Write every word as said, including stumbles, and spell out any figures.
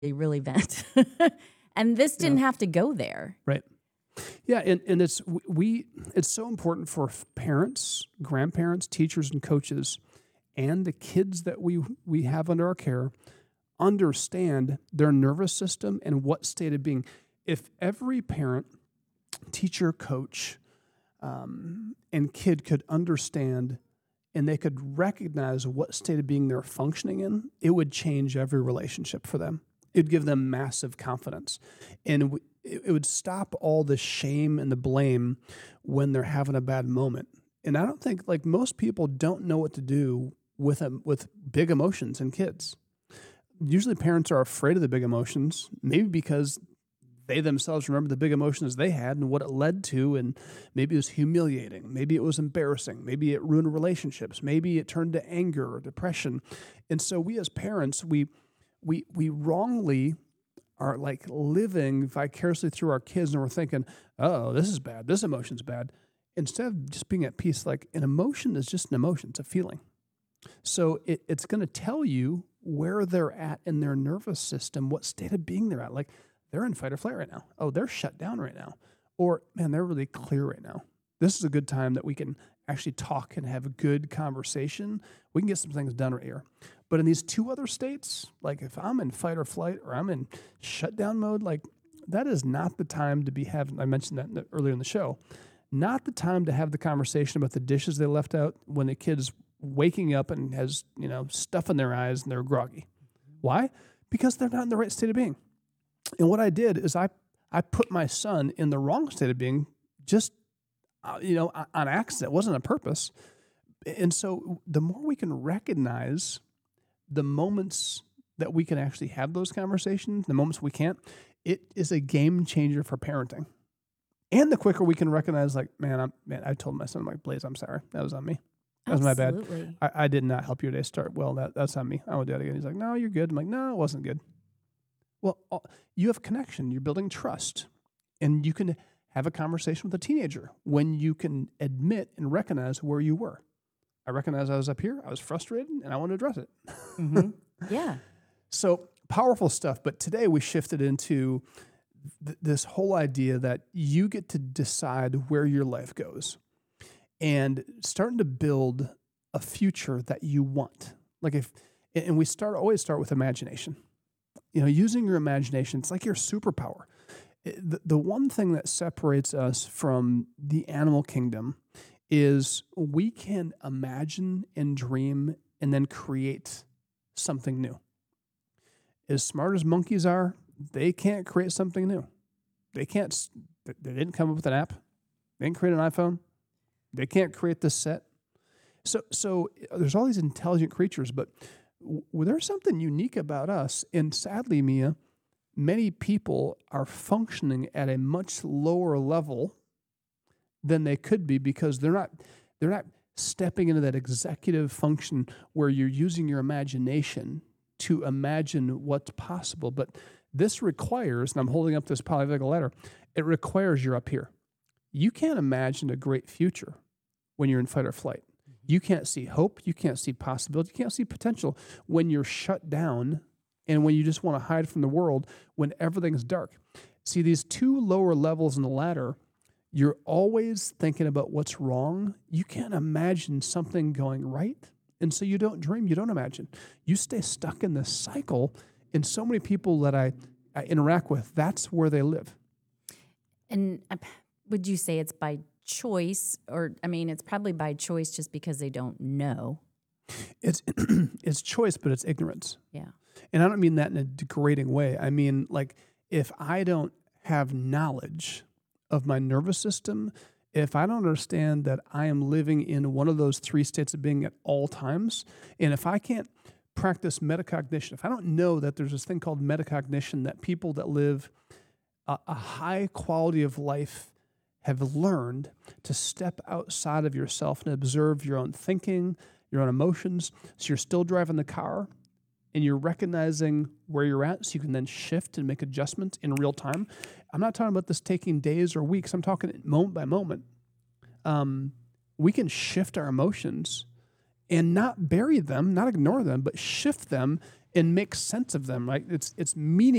really vent. And this didn't Yeah. have to go there. Right. Yeah, and, and it's we it's so important for parents, grandparents, teachers, and coaches, and the kids that we we have under our care understand their nervous system and what state of being. If every parent, teacher, coach, um, and kid could understand and they could recognize what state of being they're functioning in, it would change every relationship for them. It'd give them massive confidence. And it would stop all the shame and the blame when they're having a bad moment. And I don't think, like, most people don't know what to do with a, with big emotions in kids. Usually parents are afraid of the big emotions, maybe because they themselves remember the big emotions they had and what it led to, and maybe it was humiliating, maybe it was embarrassing, maybe it ruined relationships, maybe it turned to anger or depression. And so we as parents, we we we wrongly are like living vicariously through our kids, and we're thinking, oh, this is bad, this emotion's bad, instead of just being at peace. Like, an emotion is just an emotion, it's a feeling. So it, it's going to tell you where they're at in their nervous system, what state of being they're at. Like, they're in fight or flight right now. Oh, they're shut down right now. Or, man, they're really clear right now. This is a good time that we can actually talk and have a good conversation. We can get some things done right here. But in these two other states, like if I'm in fight or flight or I'm in shutdown mode, like, that is not the time to be having, I mentioned that in the, earlier in the show, not the time to have the conversation about the dishes they left out when the kid's waking up and has, you know, stuff in their eyes and they're groggy. Why? Because they're not in the right state of being. And what I did is I, I put my son in the wrong state of being, just, uh, you know, on accident. It wasn't on purpose. And so the more we can recognize the moments that we can actually have those conversations, the moments we can't, it is a game changer for parenting. And the quicker we can recognize, like, man, I'm, man, I told my son, I'm like, Blaze, I'm sorry. That was on me. That was Absolutely. my bad. I, I did not help your day start well. That That's on me. I will do that again. He's like, no, you're good. I'm like, no, it wasn't good. Well, you have connection. You're building trust. And you can have a conversation with a teenager when you can admit and recognize where you were. I recognize I was up here. I was frustrated, and I want to address it. Mm-hmm. Yeah. So powerful stuff. But today we shifted into th- this whole idea that you get to decide where your life goes and starting to build a future that you want. Like if, and we start always start with imagination. You know, using your imagination, it's like your superpower. The, the one thing that separates us from the animal kingdom is we can imagine and dream and then create something new. As smart as monkeys are, they can't create something new. They can't, they didn't come up with an app. They didn't create an iPhone. They can't create this set. So, so there's all these intelligent creatures, but w- there's something unique about us. And sadly, Mia, many people are functioning at a much lower level than they could be because they're not they're not stepping into that executive function where you're using your imagination to imagine what's possible. But this requires, and I'm holding up this polyvagal ladder, it requires you're up here. You can't imagine a great future when you're in fight or flight. You can't see hope. You can't see possibility. You can't see potential when you're shut down and when you just want to hide from the world when everything's dark. See, these two lower levels in the ladder, you're always thinking about what's wrong. You can't imagine something going right. And so you don't dream, you don't imagine. You stay stuck in this cycle. And so many people that I, I interact with, that's where they live. And uh, would you say it's by choice? Or, I mean, it's probably by choice just because they don't know. It's it's choice, but it's ignorance. Yeah. And I don't mean that in a degrading way. I mean, like, if I don't have knowledge of my nervous system, if I don't understand that I am living in one of those three states of being at all times, and if I can't practice metacognition, if I don't know that there's this thing called metacognition, that people that live a, a high quality of life have learned to step outside of yourself and observe your own thinking, your own emotions. So you're still driving the car, and you're recognizing where you're at so you can then shift and make adjustments in real time. I'm not talking about this taking days or weeks. I'm talking moment by moment. Um, we can shift our emotions and not bury them, not ignore them, but shift them and make sense of them, right? It's it's meaning